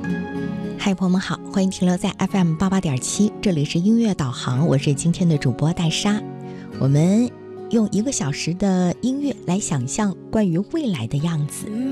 嗨，朋友们好，欢迎停留在 FM88.7，这里是音乐导航，我是今天的主播戴莎。我们用1个小时的音乐来想象关于未来的样子。